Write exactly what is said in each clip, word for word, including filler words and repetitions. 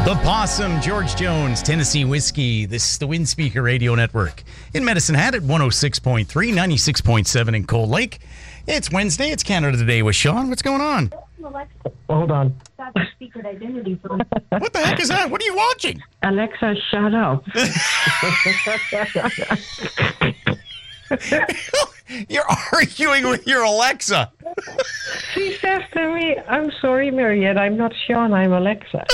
The Possum, George Jones, Tennessee Whiskey. This is the Wind Speaker Radio Network. In Medicine Hat at one oh six point three, ninety-six point seven in Cold Lake. It's Wednesday. It's Canada Today with Sean. What's going on? Alexa. Hold on. That's a secret identity for me. What the heck is that? What are you watching? Alexa, shut up. You're arguing with your Alexa. She says to me, I'm sorry, Mariette, I'm not Sean, I'm Alexa.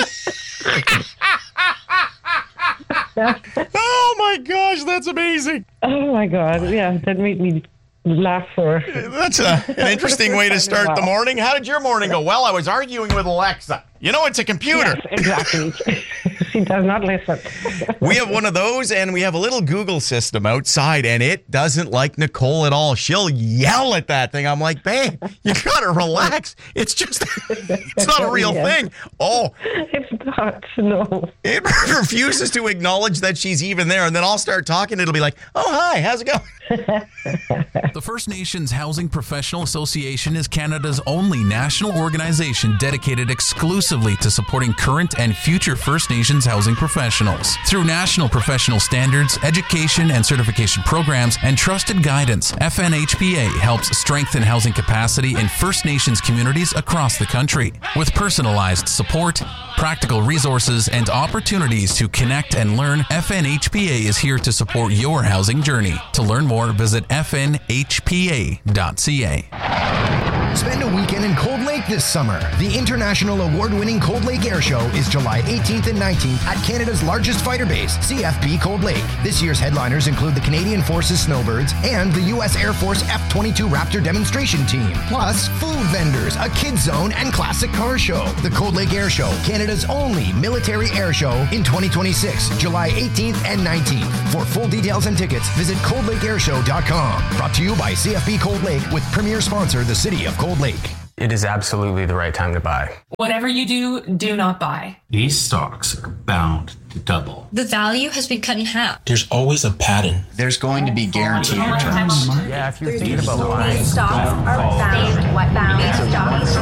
Oh my gosh, that's amazing. Oh my God, yeah, that made me laugh for... That's a, an interesting way to start the morning. How did your morning go? Well, I was arguing with Alexa. You know, it's a computer. Yes, exactly. She does not listen. We have one of those, and we have a little Google system outside, and it doesn't like Nicole at all. She'll yell at that thing. I'm like, babe, you gotta relax. It's just, it's not a real yes. thing. Oh. It's not, no. It refuses to acknowledge that she's even there, and then I'll start talking. It'll be like, oh, hi, how's it going? The First Nations Housing Professional Association is Canada's only national organization dedicated exclusively to supporting current and future First Nations housing professionals. Through national professional standards, education and certification programs, and trusted guidance, F N H P A helps strengthen housing capacity in First Nations communities across the country. With personalized support, practical resources, and opportunities to connect and learn, F N H P A is here to support your housing journey. To learn more, visit f n h p a dot c a. Spend a weekend in Cold Lake this summer. The international award-winning Cold Lake Air Show is July eighteenth and nineteenth at Canada's largest fighter base, C F B Cold Lake. This year's headliners include the Canadian Forces Snowbirds and the U S Air Force F twenty-two Raptor demonstration team. Plus, food vendors, a kids zone, and classic car show. The Cold Lake Air Show, Canada's only military air show in twenty twenty-six, July eighteenth and nineteenth. For full details and tickets, visit cold lake air show dot com. Brought to you by C F B Cold Lake with premier sponsor, the City of Cold Lake. It is absolutely the right time to buy. Whatever you do, do not buy. These stocks are bound to double. The value has been cut in half. There's always a pattern. There's going to be guaranteed returns. Yeah, if you're thinking about buying, these stocks are bound. What bound? These stocks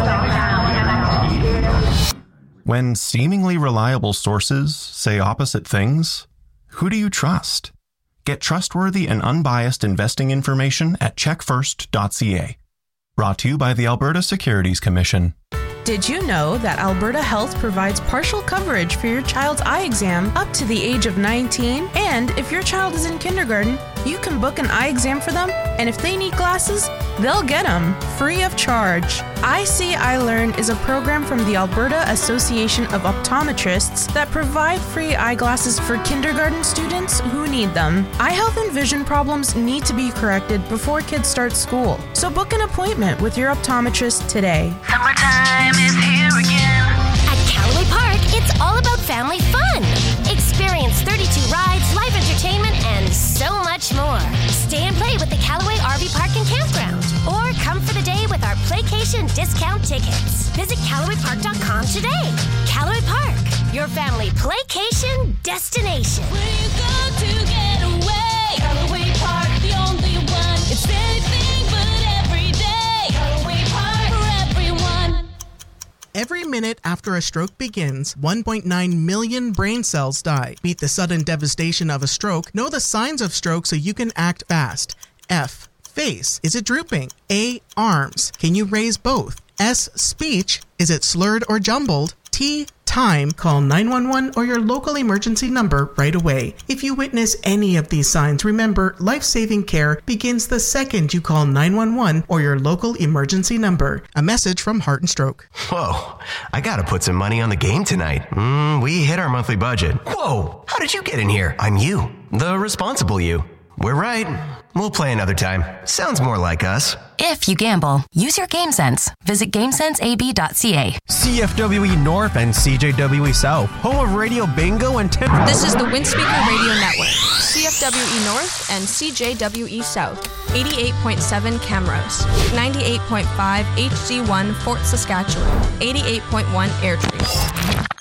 are bound. When seemingly reliable sources say opposite things, who do you trust? Get trustworthy and unbiased investing information at check first dot c a. Brought to you by the Alberta Securities Commission. Did you know that Alberta Health provides partial coverage for your child's eye exam up to the age of nineteen? And if your child is in kindergarten, you can book an eye exam for them, and if they need glasses, they'll get them free of charge. I See, I Learn is a program from the Alberta Association of Optometrists that provide free eyeglasses for kindergarten students who need them. Eye health and vision problems need to be corrected before kids start school, so book an appointment with your optometrist today. Summertime is here again. At Callaway Park, it's all about family fun. Experience thirty-two rides, live entertainment, and so much more. Stay and play with the Callaway R V Park and Campground. Or come for the day with our Playcation discount tickets. Visit Callaway Park dot com today. Callaway Park, your family Playcation destination. Where you go to get away. Callaway Park, the only one. It's anything but every day. Callaway Park for everyone. Every minute after a stroke begins, one point nine million brain cells die. Beat the sudden devastation of a stroke. Know the signs of stroke so you can act fast. F. Face. Is it drooping? A. Arms. Can you raise both? S. Speech. Is it slurred or jumbled? T. Time. Call nine one one or your local emergency number right away. If you witness any of these signs, remember, life-saving care begins the second you call nine one one or your local emergency number. A message from Heart and Stroke. Whoa, I gotta put some money on the game tonight. Mm, we hit our monthly budget. Whoa, how did you get in here? I'm you, the responsible you. We're right. We'll play another time. Sounds more like us. If you gamble, use your game sense. Visit game sense a b dot c a. C F W E North and C J W E South, home of Radio Bingo and Tip. This is the Wind Speaker Radio Network. C F W E North and C J W E South. eighty-eight point seven Camrose. ninety-eight point five H D one Fort Saskatchewan. eighty-eight point one Airtree.